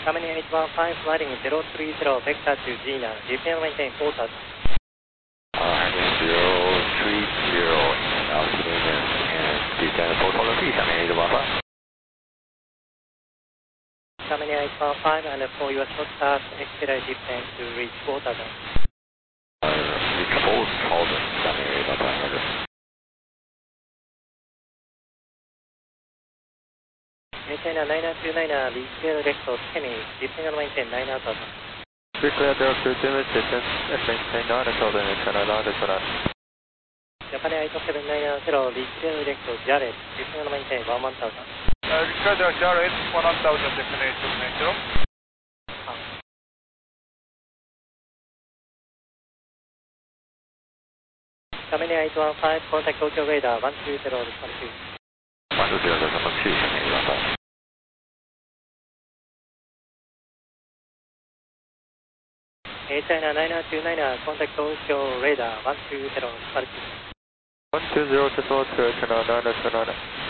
Gemini 815 flighting 030 vector to Gina, GPM maintain 4000. Heading 030 altitude and descend for total feet, Gemini 815. Gemini 815 and for your short start, expedite descent to reach 4000. Reach 4000, Gemini 815. China 9929, reach direct to Kenny, GPM maintain 9000. Declare direct to Jimmy distance, maintain 9000, China 929. Japan 8790, reach direct to Jared, GPM maintain 1000. Declare direct Jared, 1000, destination 90. Gemini 815, contact Tokyo radar 120, respond to. 120, respond to, Gemini 815. China 9929, contact Tokyo radar 120, respond to. 120, China 929.